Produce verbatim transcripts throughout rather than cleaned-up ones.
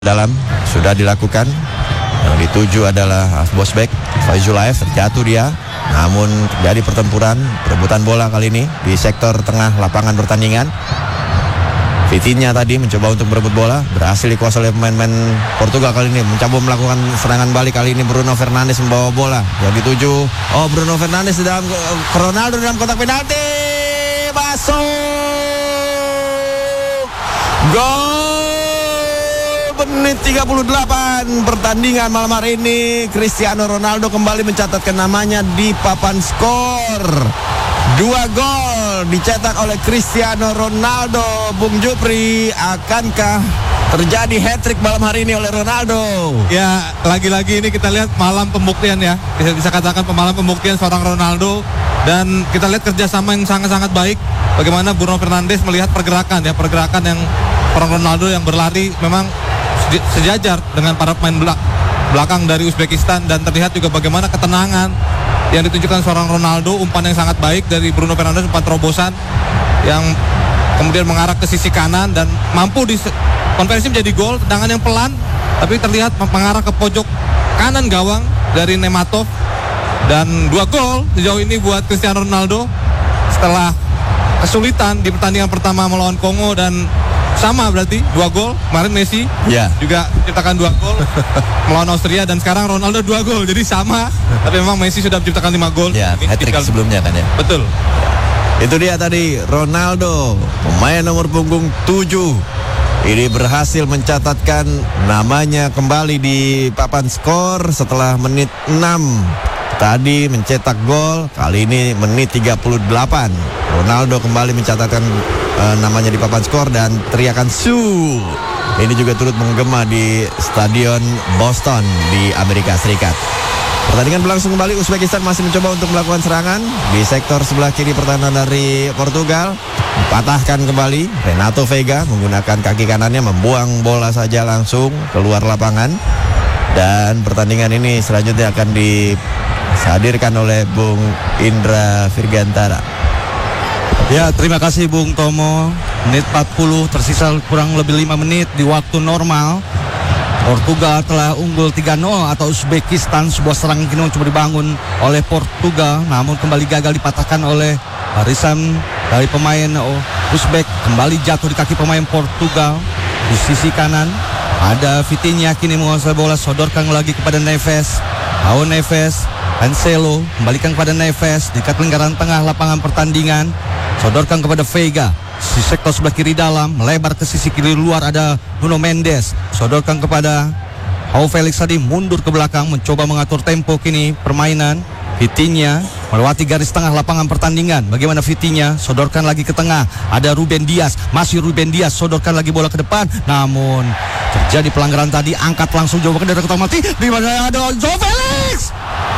Dalam sudah dilakukan. Yang dituju adalah Bosbek Faizulaev, terjatuh dia. Namun terjadi pertempuran, perebutan bola kali ini di sektor tengah lapangan pertandingan. Vitinha tadi mencoba untuk berebut bola, berhasil dikuasai oleh pemain-pemain Portugal kali ini. Mencoba melakukan serangan balik kali ini. Bruno Fernandes membawa bola. Yang dituju, oh Bruno Fernandes di dalam, Ronaldo dalam kotak penalti, masuk, gol. Menit tiga puluh delapan pertandingan malam hari ini, Cristiano Ronaldo kembali mencatatkan namanya di papan skor. Dua gol dicetak oleh Cristiano Ronaldo. Bung Jupri, akankah terjadi hat-trick malam hari ini oleh Ronaldo? Ya, lagi-lagi ini kita lihat malam pembuktian ya. Bisa, bisa katakan malam pembuktian seorang Ronaldo. Dan kita lihat kerjasama yang sangat-sangat baik. Bagaimana Bruno Fernandes melihat pergerakan ya, pergerakan yang orang Ronaldo yang berlari memang sejajar dengan para pemain belakang dari Uzbekistan. Dan terlihat juga bagaimana ketenangan yang ditunjukkan seorang Ronaldo. Umpan yang sangat baik dari Bruno Fernandes, umpan terobosan yang kemudian mengarah ke sisi kanan dan mampu dikonversi menjadi gol. Tendangan yang pelan tapi terlihat mengarah ke pojok kanan gawang dari Nematov. Dan dua gol sejauh ini buat Cristiano Ronaldo setelah kesulitan di pertandingan pertama melawan Kongo. Dan sama berarti dua gol. Kemarin Messi ya juga menciptakan dua gol melawan Austria, dan sekarang Ronaldo dua gol. Jadi sama, tapi memang Messi sudah menciptakan lima gol. Ya, hat-trick sebelumnya kan ya. Betul. Itu dia tadi Ronaldo, pemain nomor punggung tujuh. Ini berhasil mencatatkan namanya kembali di papan skor setelah menit enam. Tadi mencetak gol, kali ini menit tiga puluh delapan. Ronaldo kembali mencatatkan uh, namanya di papan skor, dan teriakan su ini juga turut menggema di Stadion Boston di Amerika Serikat. Pertandingan berlangsung kembali. Uzbekistan masih mencoba untuk melakukan serangan di sektor sebelah kiri pertahanan dari Portugal. Dipatahkan kembali. Renato Veiga menggunakan kaki kanannya membuang bola saja langsung keluar lapangan. Dan pertandingan ini selanjutnya akan dihadirkan oleh Bung Indra Virgantara. Ya, terima kasih Bung Tomo. Menit empat puluh, tersisa kurang lebih lima menit di waktu normal. Portugal telah unggul tiga nol atau Uzbekistan. Sebuah serangan kini coba dibangun oleh Portugal, namun kembali gagal dipatahkan oleh barisan dari pemain Uzbek. Kembali jatuh di kaki pemain Portugal. Di sisi kanan ada Vitinha kini menguasai bola, sodorkan lagi kepada Neves. Raul Neves, Cancelo kembalikan kepada Neves dekat lingkaran tengah lapangan pertandingan. Sodorkan kepada Veiga di sektor sebelah kiri dalam, melebar ke sisi kiri luar ada Nuno Mendes. Sodorkan kepada Joao Felix tadi, mundur ke belakang mencoba mengatur tempo kini permainan. Vitinha melewati garis tengah lapangan pertandingan. Bagaimana Vitinha? Sodorkan lagi ke tengah. Ada Ruben Dias, masih Ruben Dias, sodorkan lagi bola ke depan. Namun terjadi pelanggaran tadi, angkat langsung jauh ke daerah kotak mati. Di mana ada Joao Felix?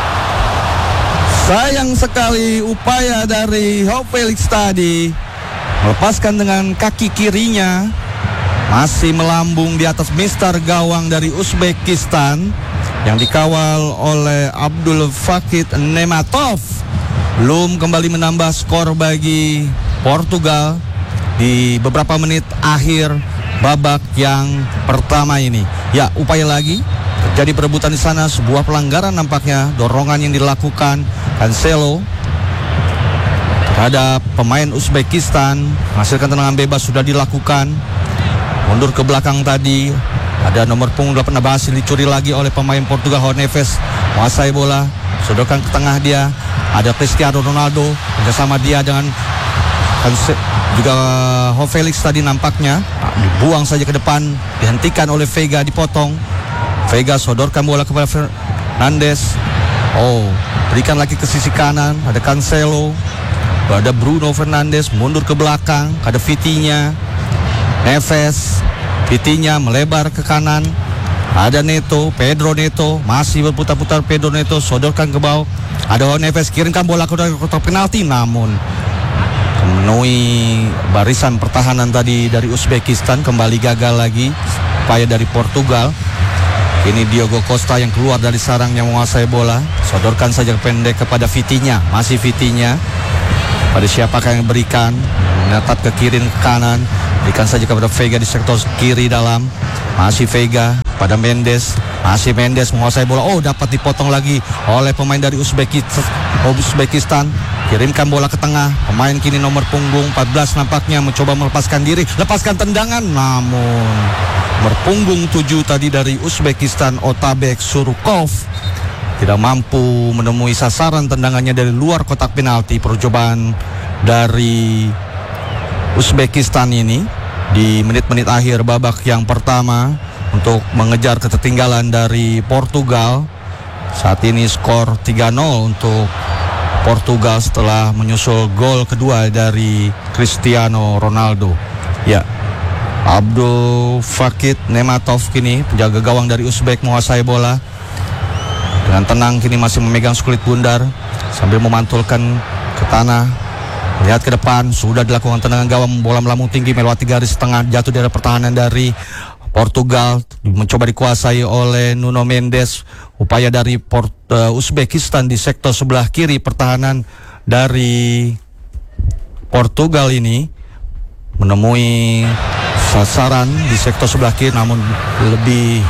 Sayang sekali upaya dari Joao Felix tadi, melepaskan dengan kaki kirinya, masih melambung di atas mister gawang dari Uzbekistan yang dikawal oleh Abdul Fakit Nematov. Belum kembali menambah skor bagi Portugal di beberapa menit akhir babak yang pertama ini. Ya, upaya lagi, terjadi perebutan di sana, sebuah pelanggaran nampaknya, dorongan yang dilakukan Cancelo terhadap pemain Uzbekistan, menghasilkan tendangan bebas sudah dilakukan. Mundur ke belakang tadi, ada nomor punggung delapan berhasil dicuri lagi oleh pemain Portugal. Joao Neves menguasai bola, sodorkan ke tengah dia. Ada Cristiano Ronaldo bersama dia dengan juga Joao Felix tadi nampaknya dibuang saja ke depan, dihentikan oleh Veiga, dipotong. Veiga sodorkan bola kepada Fernandes. Oh, berikan lagi ke sisi kanan, ada Cancelo, ada Bruno Fernandes, mundur ke belakang, ada Vitinha, Neves, Vitinha melebar ke kanan, ada Neto, Pedro Neto, masih berputar-putar Pedro Neto, sodorkan ke bawah, ada Neves, kirimkan bola ke kotak penalti, namun memenuhi barisan pertahanan tadi dari Uzbekistan, kembali gagal lagi upaya dari Portugal. Ini Diogo Costa yang keluar dari sarang yang menguasai bola, sodorkan saja pendek kepada Vitinha, masih Vitinha. Pada siapakah yang berikan, menatap ke kiri ke kanan, berikan saja kepada Veiga di sektor kiri dalam. Masih Vega pada Mendes. Masih Mendes menguasai bola. Oh, dapat dipotong lagi oleh pemain dari Uzbekistan. Uzbekistan kirimkan bola ke tengah. Pemain kini nomor punggung empat belas nampaknya mencoba melepaskan diri. Lepaskan tendangan, namun nomor punggung tujuh tadi dari Uzbekistan, Otabek Surukov, tidak mampu menemui sasaran tendangannya dari luar kotak penalti. Percobaan dari Uzbekistan ini di menit-menit akhir babak yang pertama untuk mengejar ketertinggalan dari Portugal. Saat ini skor tiga nol untuk Portugal setelah menyusul gol kedua dari Cristiano Ronaldo. Ya, Abdul Fakit Nematov kini penjaga gawang dari Uzbek menguasai bola. Dengan tenang kini masih memegang skulit bundar sambil memantulkan ke tanah. Lihat ke depan, sudah dilakukan tendangan gawang, bola melambung tinggi melewati garis tengah, jatuh dari pertahanan dari Portugal, mencoba dikuasai oleh Nuno Mendes. Upaya dari Port, uh, Uzbekistan di sektor sebelah kiri pertahanan dari Portugal ini menemui sasaran di sektor sebelah kiri, namun lebih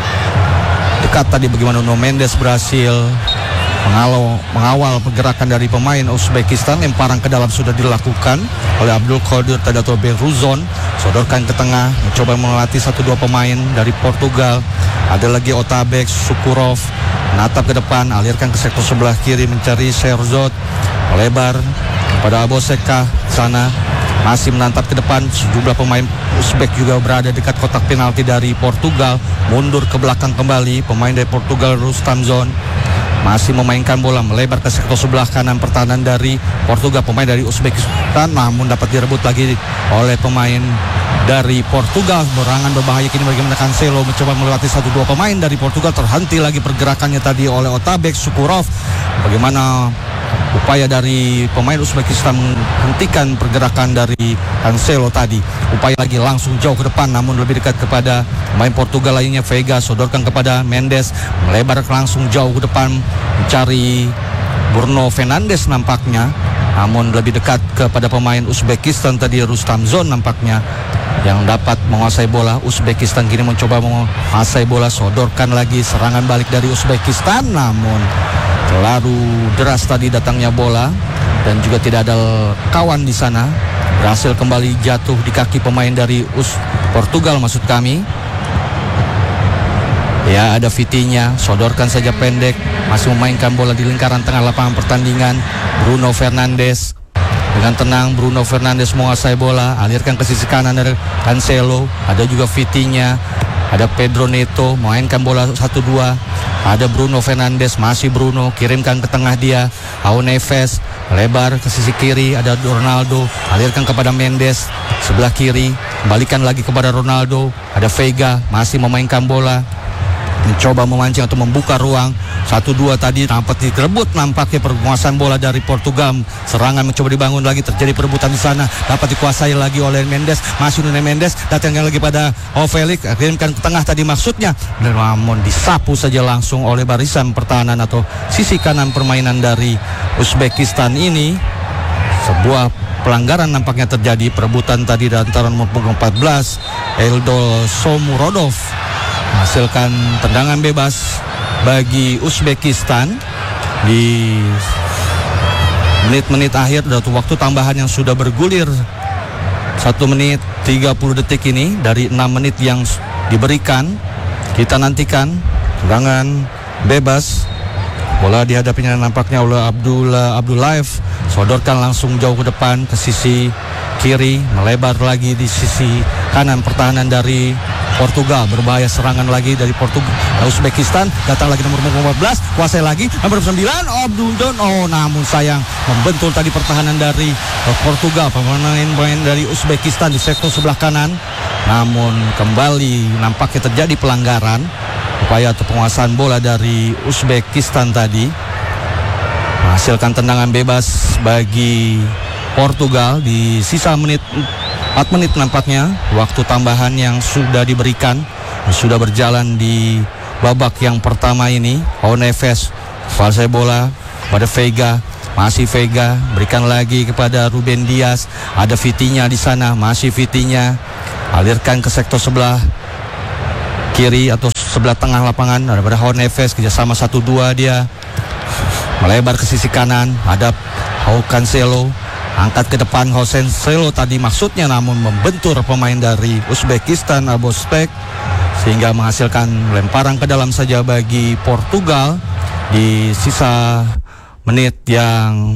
dekat tadi bagaimana Nuno Mendes berhasil Mengawal, mengawal pergerakan dari pemain Uzbekistan. Lemparan ke dalam sudah dilakukan oleh Abdul Qadir Tadato Beruzon. Sodorkan ke tengah, mencoba melatih satu dua pemain dari Portugal. Ada lagi Otabek Sukurov, menatap ke depan, alirkan ke sektor sebelah kiri mencari Sherzod. Melebar kepada Aboseka sana, masih menantap ke depan. Sejumlah pemain Uzbek juga berada dekat kotak penalti dari Portugal. Mundur ke belakang kembali pemain dari Portugal, Rustamzon masih memainkan bola melebar ke sektor sebelah kanan pertahanan dari Portugal. Pemain dari Uzbekistan namun dapat direbut lagi oleh pemain dari Portugal. Berangan berbahaya kini bagaimana Cancelo mencoba melewati satu dua pemain dari Portugal. Terhenti lagi pergerakannya tadi oleh Otabek Sukurov. Bagaimana upaya dari pemain Uzbekistan menghentikan pergerakan dari Cancelo tadi. Upaya lagi langsung jauh ke depan, namun lebih dekat kepada pemain Portugal lainnya. Vega sodorkan kepada Mendes, melebar langsung jauh ke depan mencari Bruno Fernandes nampaknya, namun lebih dekat kepada pemain Uzbekistan tadi Rustamzon nampaknya yang dapat menguasai bola. Uzbekistan kini mencoba menguasai bola, sodorkan lagi serangan balik dari Uzbekistan, namun terlalu deras tadi datangnya bola dan juga tidak ada kawan di sana. Berhasil kembali jatuh di kaki pemain dari Us Portugal maksud kami. Ya, ada Vitinha, sodorkan saja pendek, masih memainkan bola di lingkaran tengah lapangan pertandingan. Bruno Fernandes dengan tenang, Bruno Fernandes menguasai bola, alirkan ke sisi kanan dari Cancelo. Ada juga Vitinha, ada Pedro Neto, memainkan bola satu dua. Ada Bruno Fernandes, masih Bruno, kirimkan ke tengah dia. Ao Neves, lebar ke sisi kiri, ada Ronaldo, alirkan kepada Mendes, sebelah kiri, kembalikan lagi kepada Ronaldo. Ada Vega, masih memainkan bola, mencoba memancing atau membuka ruang. Satu dua tadi nampak direbut nampaknya penguasaan bola dari Portugal. Serangan mencoba dibangun lagi, terjadi perebutan di sana, dapat dikuasai lagi oleh Mendes. Masih Nuno Mendes, datangnya lagi pada Ovelik, kirimkan ke tengah tadi maksudnya, namun disapu saja langsung oleh barisan pertahanan atau sisi kanan permainan dari Uzbekistan ini. Sebuah pelanggaran nampaknya terjadi, perebutan tadi di antara nomor punggung empat belas Eldol Shomurodov menghasilkan tendangan bebas bagi Uzbekistan di menit-menit akhir dari waktu tambahan yang sudah bergulir satu menit tiga puluh detik ini dari enam menit yang diberikan. Kita nantikan tendangan bebas. Bola dihadapinya nampaknya oleh Abdullah Abdullaev, sodorkan langsung jauh ke depan ke sisi kiri, melebar lagi di sisi kanan pertahanan dari Portugal. Berbahaya serangan lagi dari Portugal. Uzbekistan datang lagi nomor empat belas, kuasai lagi nomor sembilan Abdul. Oh, namun sayang membentul tadi pertahanan dari Portugal. Pemain-pemain dari Uzbekistan di sektor sebelah kanan, namun kembali nampaknya terjadi pelanggaran. Upaya atau penguasaan bola dari Uzbekistan tadi menghasilkan tendangan bebas bagi Portugal di sisa menit empat menit nampaknya waktu tambahan yang sudah diberikan, sudah berjalan di babak yang pertama ini. Ao Neves kuasai bola pada Vega, masih Vega, berikan lagi kepada Ruben Dias. Ada Vitinha di sana, masih Vitinha, alirkan ke sektor sebelah kiri atau sebelah tengah lapangan. Ada pada Hao Neves, kerjasama satu dua dia melebar ke sisi kanan. Ada Hao Cancelo, angkat ke depan Hao Cancelo tadi maksudnya, namun membentur pemain dari Uzbekistan Abostek sehingga menghasilkan lemparan ke dalam saja bagi Portugal di sisa menit yang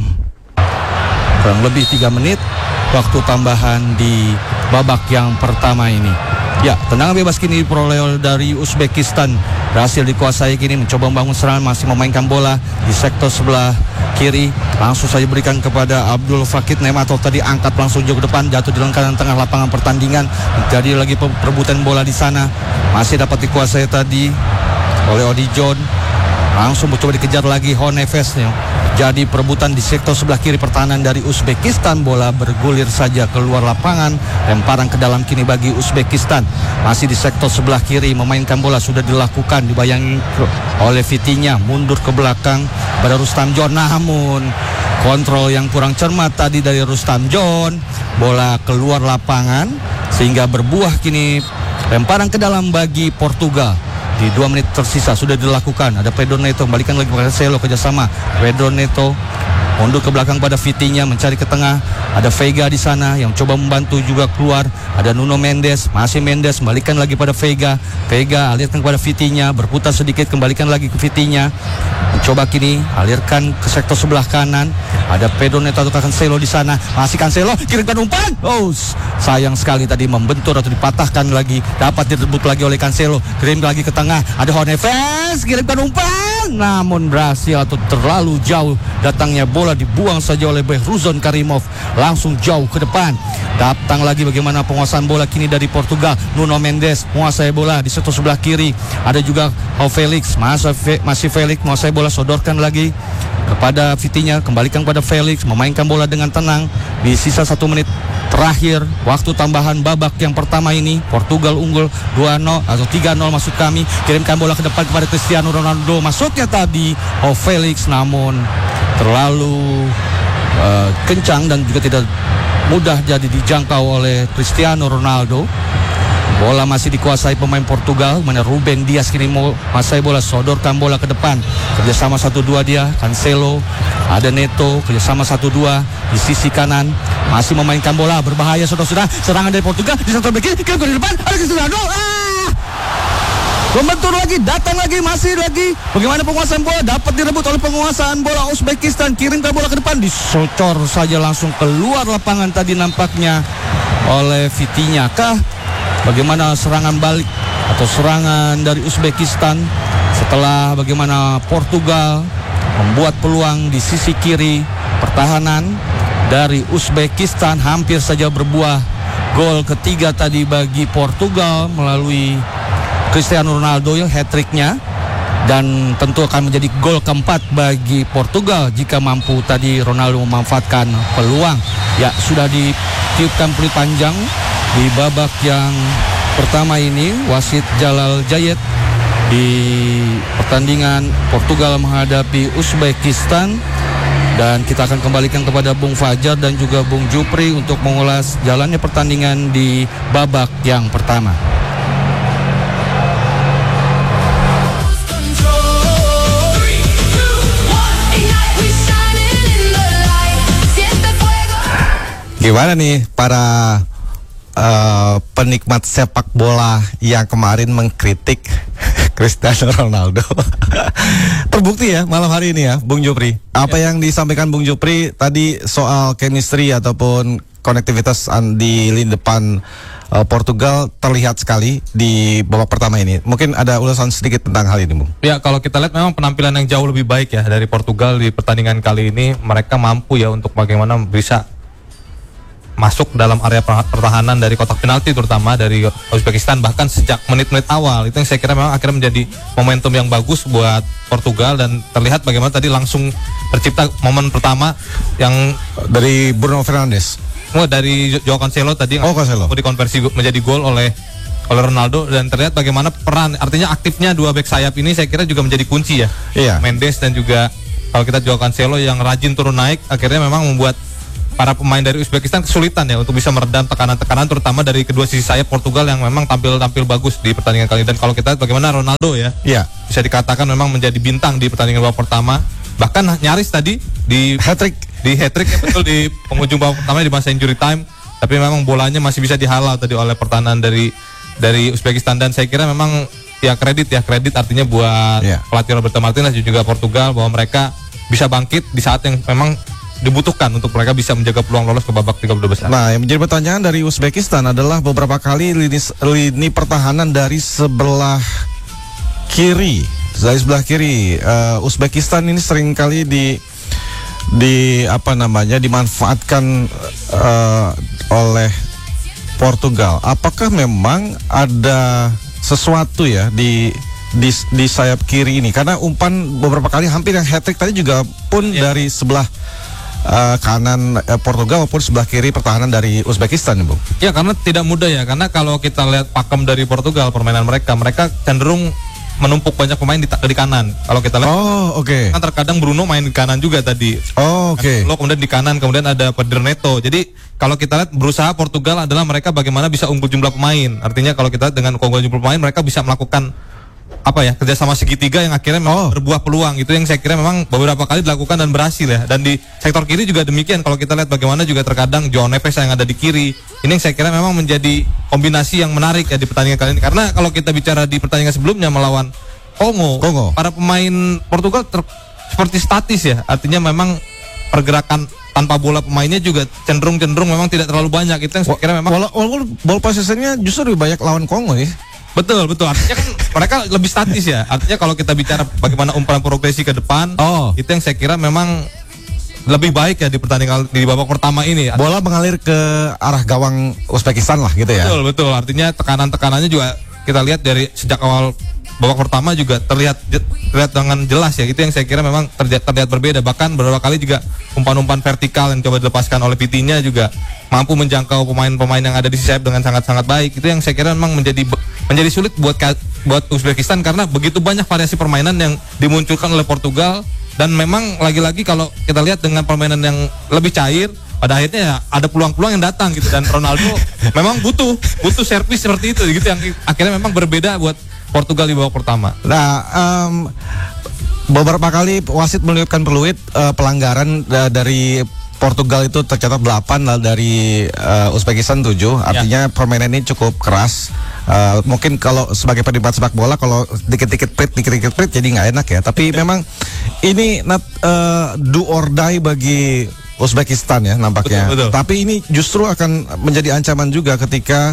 kurang lebih tiga menit waktu tambahan di babak yang pertama ini. Ya, tendangan bebas kini diperoleh dari Uzbekistan, berhasil dikuasai kini, mencoba membangun serangan, masih memainkan bola di sektor sebelah kiri, langsung saja berikan kepada Abdul Fakir Nematov tadi, angkat langsung jauh ke depan, jatuh di lingkaran tengah lapangan pertandingan. Jadi lagi perebutan bola di sana, masih dapat dikuasai tadi oleh Odi John, langsung mencoba dikejar lagi Hao Neves. Jadi perebutan di sektor sebelah kiri pertahanan dari Uzbekistan, bola bergulir saja keluar lapangan, lemparan ke dalam kini bagi Uzbekistan. Masih di sektor sebelah kiri, memainkan bola sudah dilakukan, dibayangi oleh Vitinha, mundur ke belakang pada Rustam John, namun kontrol yang kurang cermat tadi dari Rustam John, bola keluar lapangan sehingga berbuah kini lemparan ke dalam bagi Portugal. Di dua menit tersisa sudah dilakukan. Ada Pedro Neto, kembalikan lagi kepada Cancelo, kerjasama Pedro Neto mundur ke belakang pada Vitinha, mencari ke tengah. Ada Veiga di sana yang coba membantu juga keluar. Ada Nuno Mendes, masih Mendes, kembalikan lagi pada Veiga. Veiga alirkan kepada Vitinha, berputar sedikit, kembalikan lagi ke Vitinha. Mencoba kini alirkan ke sektor sebelah kanan. Ada Pedro Neto atau Cancelo di sana. Masih Cancelo, kirimkan umpan. Oh, sayang sekali tadi membentur atau dipatahkan lagi. Dapat direbut lagi oleh Cancelo. Kirim lagi ke tengah. Ada Hao Neves, kirimkan umpan. Namun berhasil atau terlalu jauh datangnya bola, dibuang saja oleh Behruzon Karimov, langsung jauh ke depan. Datang lagi bagaimana penguasaan bola kini dari Portugal. Nuno Mendes menguasai bola di sektor sebelah kiri. Ada juga João Felix, masih, masih Felix menguasai bola, sodorkan lagi kepada Vitinha, kembalikan kepada Felix, memainkan bola dengan tenang. Di sisa satu menit terakhir waktu tambahan babak yang pertama ini, Portugal unggul dua nol atau tiga nol maksud kami. Kirimkan bola ke depan kepada Cristiano Ronaldo, masuknya tadi João Felix, namun terlalu uh, kencang dan juga tidak mudah jadi dijangkau oleh Cristiano Ronaldo. Bola masih dikuasai pemain Portugal, mana Ruben Dias kini mau menguasai bola, sodorkan bola ke depan, kerjasama satu dua dia, Cancelo, ada Neto, kerjasama satu dua di sisi kanan, masih memainkan bola, berbahaya saudara-saudara, serangan dari Portugal di sektor kiri, kiri di depan, ada Cristiano, ah! Membentur lagi, datang lagi, masih lagi. Bagaimana penguasaan bola, dapat direbut oleh penguasaan bola Uzbekistan, kirimkan bola ke depan, disocor saja langsung keluar lapangan tadi nampaknya oleh Vitinha. Kah? Bagaimana serangan balik atau serangan dari Uzbekistan setelah bagaimana Portugal membuat peluang di sisi kiri pertahanan dari Uzbekistan, hampir saja berbuah gol ketiga tadi bagi Portugal melalui Cristiano Ronaldo yang hat-tricknya, dan tentu akan menjadi gol keempat bagi Portugal jika mampu tadi Ronaldo memanfaatkan peluang. Ya, sudah ditiupkan peluit panjang di babak yang pertama ini. Wasit Jalal Jayed di pertandingan Portugal menghadapi Uzbekistan, dan kita akan kembalikan kepada Bung Fajar dan juga Bung Jupri untuk mengulas jalannya pertandingan di babak yang pertama. Gimana nih para uh, penikmat sepak bola yang kemarin mengkritik Cristiano Ronaldo? Terbukti ya malam hari ini ya, Bung Jupri. Apa ya yang disampaikan Bung Jupri tadi soal chemistry ataupun konektivitas di lini depan uh, Portugal terlihat sekali di babak pertama ini. Mungkin ada ulasan sedikit tentang hal ini, Bung. Ya, kalau kita lihat memang penampilan yang jauh lebih baik ya dari Portugal di pertandingan kali ini. Mereka mampu ya untuk bagaimana bisa masuk dalam area pertahanan dari kotak penalti, terutama dari Uzbekistan, bahkan sejak menit-menit awal. Itu yang saya kira memang akhirnya menjadi momentum yang bagus buat Portugal, dan terlihat bagaimana tadi langsung tercipta momen pertama yang dari Bruno Fernandes, oh, dari João Cancelo tadi yang oh, Cancelo. dikonversi menjadi gol oleh oleh Ronaldo, dan terlihat bagaimana peran, artinya aktifnya dua bek sayap ini saya kira juga menjadi kunci ya. Iya. Mendes dan juga kalau kita João Cancelo yang rajin turun naik, akhirnya memang membuat para pemain dari Uzbekistan kesulitan ya untuk bisa meredam tekanan-tekanan terutama dari kedua sisi sayap Portugal yang memang tampil-tampil bagus di pertandingan kali ini. Dan kalau kita lihat bagaimana Ronaldo ya, Iya. bisa dikatakan memang menjadi bintang di pertandingan babak pertama, bahkan nyaris tadi di Hat-trick. di hat-trick ya betul di penghujung babak pertama di masa injury time, tapi memang bolanya masih bisa dihalau tadi oleh pertahanan dari dari Uzbekistan. Dan saya kira memang ya kredit ya kredit artinya buat Iya. pelatih Roberto Martinez dan juga Portugal bahwa mereka bisa bangkit di saat yang memang dibutuhkan untuk mereka bisa menjaga peluang lolos ke babak tiga puluh dua besar. Nah, yang menjadi pertanyaan dari Uzbekistan adalah beberapa kali lini, lini pertahanan dari sebelah kiri, dari sebelah kiri uh, Uzbekistan ini sering kali di di apa namanya dimanfaatkan uh, oleh Portugal. Apakah memang ada sesuatu ya di di di sayap kiri ini? Karena umpan beberapa kali hampir yang hat-trick tadi juga pun Ya. dari sebelah Uh, kanan uh, Portugal maupun sebelah kiri pertahanan dari Uzbekistan, Bung. Ya karena tidak mudah ya, karena kalau kita lihat pakem dari Portugal permainan mereka, mereka cenderung menumpuk banyak pemain di, di kanan. Kalau kita lihat Oh, oke. kan terkadang Bruno main di kanan juga tadi. Oh, oke. Lo kemudian di kanan, kemudian ada Pedernetto. Jadi kalau kita lihat berusaha Portugal adalah mereka bagaimana bisa unggul jumlah pemain. Artinya kalau kita lihat dengan keunggulan jumlah pemain mereka bisa melakukan apa ya kerjasama segitiga yang akhirnya memang Oh. berbuah peluang. Itu yang saya kira memang beberapa kali dilakukan dan berhasil ya. Dan di sektor kiri juga demikian. Kalau kita lihat bagaimana juga terkadang João Neves yang ada di kiri. Ini yang saya kira memang menjadi kombinasi yang menarik ya di pertandingan kali ini. Karena kalau kita bicara di pertandingan sebelumnya melawan Kongo, Kongo. para pemain Portugal ter- seperti statis ya. Artinya memang pergerakan tanpa bola pemainnya juga cenderung-cenderung memang tidak terlalu banyak. Itu yang saya kira memang Wala- Walaupun ball possession-nya justru lebih banyak lawan Kongo ya. betul betul. Artinya kan mereka lebih statis ya. Artinya kalau kita bicara bagaimana umpan progresi ke depan, Oh. itu yang saya kira memang lebih baik ya di pertandingan di babak pertama ini. Bola mengalir ke arah gawang Uzbekistan lah gitu ya. Betul betul. Artinya tekanan-tekanannya juga kita lihat dari sejak awal babak pertama juga terlihat terlihat dengan jelas ya. Itu yang saya kira memang terlihat, terlihat berbeda. Bahkan beberapa kali juga umpan-umpan vertikal yang coba dilepaskan oleh Vitinha juga mampu menjangkau pemain-pemain yang ada di sayap dengan sangat-sangat baik. Itu yang saya kira memang menjadi menjadi sulit buat buat Uzbekistan karena begitu banyak variasi permainan yang dimunculkan oleh Portugal. Dan memang lagi-lagi kalau kita lihat dengan permainan yang lebih cair, pada akhirnya ya ada peluang-peluang yang datang gitu. Dan Ronaldo memang butuh butuh servis seperti itu gitu yang akhirnya memang berbeda buat Portugal di babak pertama. Nah, em, beberapa kali wasit melihatkan peluit eh, pelanggaran eh, dari Portugal itu tercatat delapan, lah dari eh, Uzbekistan tujuh. Artinya permainan ini cukup keras. Eh, mungkin kalau sebagai penikmat sepak bola kalau dikit-dikit prit, dikit-dikit prit jadi nggak enak ya. Tapi memang ini not, eh, do or die bagi Uzbekistan ya nampaknya. Betul, betul. Tapi ini justru akan menjadi ancaman juga ketika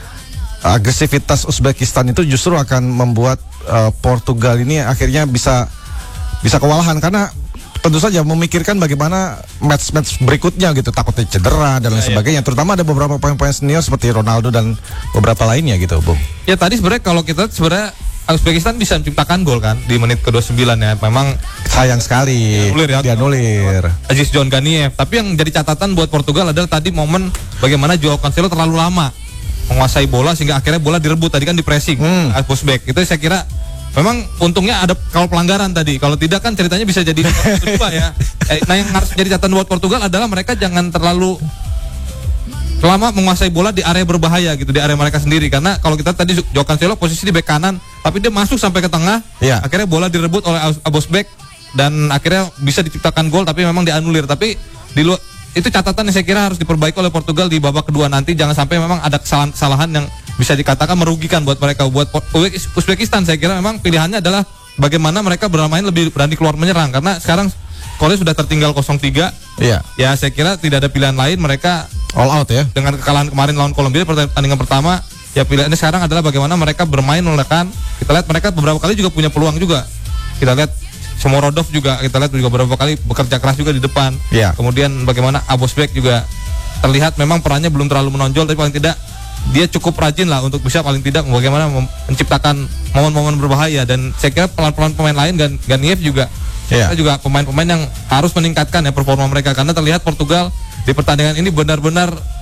agresivitas Uzbekistan itu justru akan membuat uh, Portugal ini akhirnya bisa bisa kewalahan karena tentu saja memikirkan bagaimana match-match berikutnya gitu, takutnya cedera dan lain Ya, sebagainya. Terutama ada beberapa pemain-pemain senior seperti Ronaldo dan beberapa lainnya gitu, Bung. Ya tadi sebenarnya kalau kita sebenarnya Uzbekistan bisa menciptakan gol kan di menit ke dua puluh sembilan ya. Memang Sayang sekali Dianulir ya. dianulir. Aziz John Ganiev. Tapi yang jadi catatan buat Portugal adalah tadi momen bagaimana Joao Cancelo terlalu lama menguasai bola sehingga akhirnya bola direbut tadi kan di pressing Hmm. Uzbek. Itu saya kira memang untungnya ada kalau pelanggaran tadi. Kalau tidak kan ceritanya bisa jadi kedua ya. Eh, nah yang harus jadi catatan buat Portugal adalah mereka jangan terlalu lama menguasai bola di area berbahaya gitu, di area mereka sendiri. Karena kalau kita tadi Joao Cancelo posisi di bek kanan, tapi dia masuk sampai ke tengah, Iya. akhirnya bola direbut oleh Uzbek dan akhirnya bisa diciptakan gol tapi memang dianulir. Tapi di luar itu catatan yang saya kira harus diperbaiki oleh Portugal di babak kedua nanti. Jangan sampai memang ada kesalahan-kesalahan yang bisa dikatakan merugikan buat mereka. Buat Uzbekistan saya kira memang pilihannya adalah bagaimana mereka bermain lebih berani keluar menyerang. Karena sekarang Korea sudah tertinggal nol tiga. Iya. Ya saya kira tidak ada pilihan lain, mereka All out ya. dengan kekalahan kemarin lawan Kolombia pertandingan pertama. Ya pilihannya sekarang adalah bagaimana mereka bermain menekan. Kita lihat mereka beberapa kali juga punya peluang juga. Kita lihat Shomurodov juga, kita lihat juga beberapa kali bekerja keras juga di depan. Iya. Kemudian bagaimana Abosbek juga terlihat memang perannya belum terlalu menonjol, tapi paling tidak dia cukup rajin lah untuk bisa paling tidak bagaimana menciptakan momen-momen berbahaya. Dan saya kira pelan-pelan pemain lain dan Ganiev juga, Iya. kita juga pemain-pemain yang harus meningkatkan ya performa mereka karena terlihat Portugal di pertandingan ini benar-benar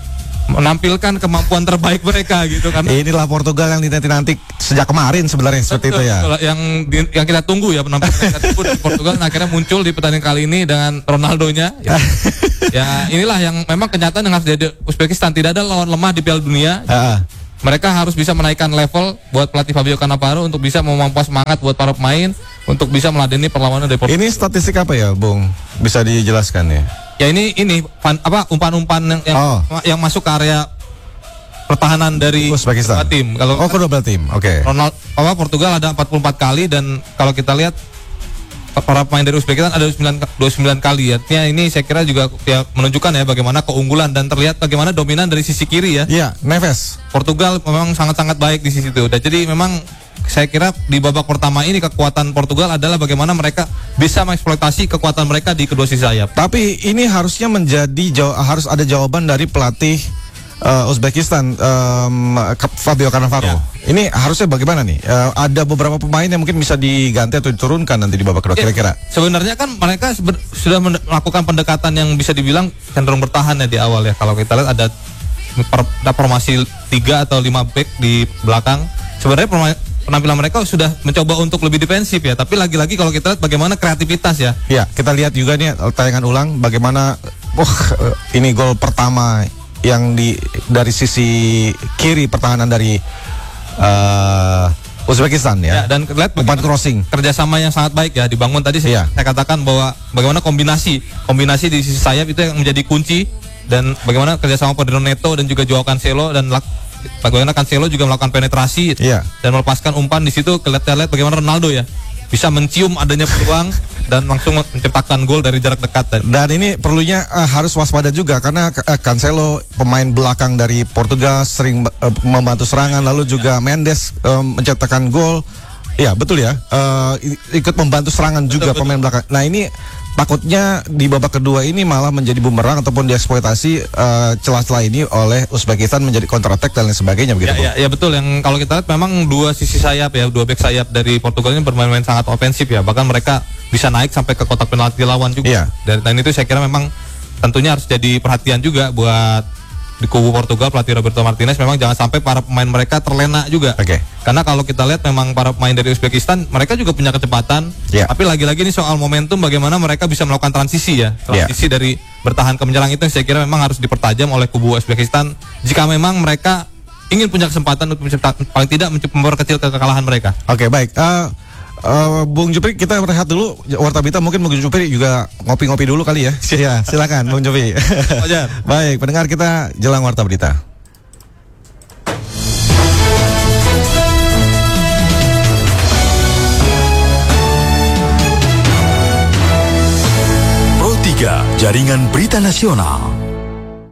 menampilkan kemampuan terbaik mereka gitu kan. Inilah Portugal yang dinanti-nanti sejak kemarin sebenarnya seperti itu ya. Betul, yang di- yang kita tunggu ya penampilan mereka tersebut di Portugal, nah, akhirnya muncul di pertandingan kali ini dengan Ronaldonya. Ya, ya inilah yang memang kenyataan yang harus jadi Uzbekistan, tidak ada lawan lemah di Piala Dunia. Ah, Mereka harus bisa menaikkan level buat pelatih Fabio Cannavaro untuk bisa memompa semangat buat para pemain untuk bisa meladeni perlawanan dari Portugal. ini statistik apa ya, Bung? Bisa dijelaskan ya? Ya ini ini fan- apa umpan-umpan yang yang, Oh. yang masuk ke area pertahanan dari Uzbekistan. kedua tim. Kalau Oh, kedua belah tim. Oke. Ronald apa Portugal ada empat puluh empat kali dan kalau kita lihat para pemain dari Uzbekistan ada dua puluh sembilan kali. Artinya ini saya kira juga ya menunjukkan ya bagaimana keunggulan dan terlihat bagaimana dominan dari sisi kiri ya. Iya, Neves. Portugal memang sangat-sangat baik di sisi itu. Dan jadi memang saya kira di babak pertama ini kekuatan Portugal adalah bagaimana mereka bisa mengeksploitasi kekuatan mereka di kedua sisi sayap. Tapi ini harusnya menjadi jaw- harus ada jawaban dari pelatih uh, Uzbekistan, um, Fabio Cannavaro. Ya. Ini harusnya bagaimana nih? Uh, ada beberapa pemain yang mungkin bisa diganti atau diturunkan nanti di babak kedua Ya, kira-kira. sebenarnya kan mereka sebe- sudah men- melakukan pendekatan yang bisa dibilang cenderung bertahan ya di awal ya. Kalau kita lihat ada per- ada formasi tiga atau lima back di belakang. Sebenarnya perma- penampilan mereka sudah mencoba untuk lebih defensif ya. Tapi lagi-lagi kalau kita lihat bagaimana kreativitas ya. Ya, kita lihat juga nih tayangan ulang bagaimana oh ini gol pertama yang di dari sisi kiri pertahanan dari uh, Uzbekistan Ya, ya. dan lihat Umpan bagaimana crossing. kerjasama yang sangat baik ya dibangun tadi saya, Iya. saya katakan bahwa bagaimana kombinasi kombinasi di sisi sayap itu yang menjadi kunci dan bagaimana kerjasama Pedro Neto dan juga Joao Cancelo dan lak- bagaimana Cancelo juga melakukan penetrasi Iya. dan melepaskan umpan di situ. Kita lihat bagaimana Ronaldo ya bisa mencium adanya peluang dan langsung menciptakan gol dari jarak dekat tadi. Dan ini perlunya uh, harus waspada juga karena uh, Cancelo pemain belakang dari Portugal sering uh, membantu serangan, lalu juga Mendes um, mencetakkan gol. Ya betul ya, uh, ikut membantu serangan juga Betul, pemain belakang. Nah ini takutnya di babak kedua ini malah menjadi bumerang ataupun dieksploitasi uh, celah-celah ini oleh Uzbekistan menjadi counter attack dan lain sebagainya begitu. Ya, Bung? ya, ya betul, yang kalau kita lihat memang dua sisi sayap ya, dua back sayap dari Portugal ini bermain-main sangat ofensif ya, bahkan mereka bisa naik sampai ke kotak penalti lawan juga. Iya. Dan, dan itu saya kira memang tentunya harus jadi perhatian juga buat di kubu Portugal, pelatih Roberto Martinez, memang jangan sampai para pemain mereka terlena juga. Oke. Karena kalau kita lihat memang para pemain dari Uzbekistan mereka juga punya kecepatan. Iya. Tapi lagi-lagi ini soal momentum bagaimana mereka bisa melakukan transisi ya. Iya. Transisi dari bertahan ke menyerang itu yang saya kira memang harus dipertajam oleh kubu Uzbekistan jika memang mereka ingin punya kesempatan untuk mencipta, paling tidak mencoba memperkecil kekalahan mereka. Oke baik. Uh, uh, Bung Jupri kita rehat dulu. Warta Berita mungkin Bung Jupri juga ngopi-ngopi dulu kali ya. Ya silakan Bung Jupri. Wajar. Baik pendengar kita jelang Warta Berita. Pro tiga Jaringan Berita Nasional.